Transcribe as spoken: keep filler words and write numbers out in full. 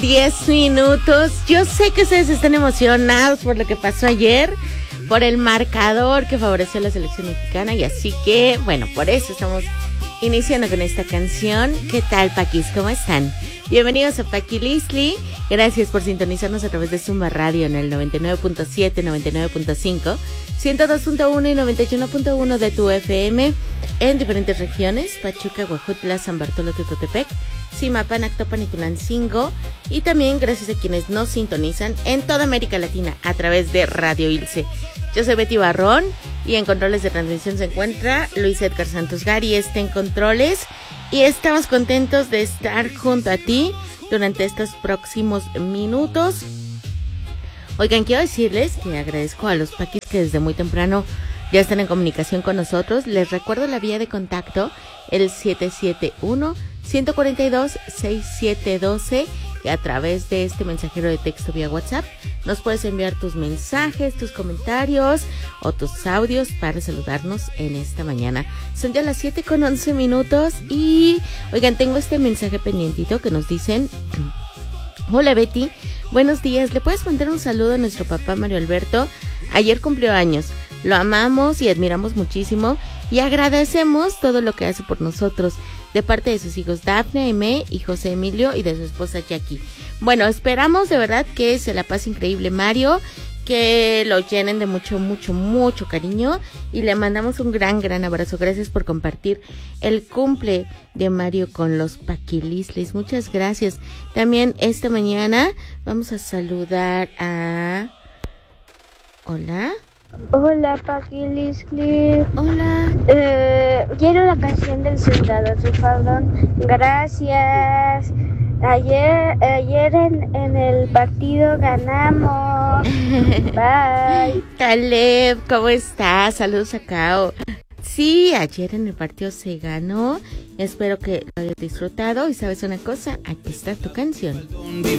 diez minutos. Yo sé que ustedes están emocionados por lo que pasó ayer, por el marcador que favoreció a la selección mexicana, y así que, bueno, por eso estamos iniciando con esta canción. ¿Qué tal, Paquis? ¿Cómo están? Bienvenidos a Paquilistli. Gracias por sintonizarnos a través de Zumba Radio en el noventa y nueve punto siete, noventa y nueve punto cinco, ciento dos punto uno y noventa y uno punto uno de tu F M en diferentes regiones: Pachuca, Huejutla, San Bartolo, Tototepec, Zimapan, Actopan y Tulancingo. Y también gracias a quienes nos sintonizan en toda América Latina a través de Radio Ilse. Yo soy Betty Barrón y en controles de transmisión se encuentra Luis Edgar Santos Gari. Está en controles y estamos contentos de estar junto a ti durante estos próximos minutos. Oigan, quiero decirles que agradezco a los paquis que desde muy temprano ya están en comunicación con nosotros. Les recuerdo la vía de contacto, el siete siete uno, uno cuatro dos, seis siete uno dos, y a través de este mensajero de texto vía WhatsApp nos puedes enviar tus mensajes, tus comentarios o tus audios para saludarnos en esta mañana. Son ya las siete con once minutos y, oigan, tengo este mensaje pendientito que nos dicen: hola Betty, buenos días, ¿le puedes mandar un saludo a nuestro papá Mario Alberto? Ayer cumplió años, lo amamos y admiramos muchísimo y agradecemos todo lo que hace por nosotros, de parte de sus hijos Dafne, Aimé y José Emilio, y de su esposa Jackie. Bueno, esperamos de verdad que se la pase increíble Mario, que lo llenen de mucho, mucho, mucho cariño, y le mandamos un gran, gran abrazo. Gracias por compartir el cumple de Mario con los Paquilistlis. Muchas gracias. También esta mañana vamos a saludar a... Hola. Hola, Paquilistli. Hola. Eh, quiero la canción del soldado Trifaldón. Gracias. Ayer, ayer en, en el partido ganamos. Bye. Caleb, ¿cómo estás? Saludos a Cao. Sí, ayer en el partido se ganó. Espero que lo hayas disfrutado. Y sabes una cosa, aquí está tu canción.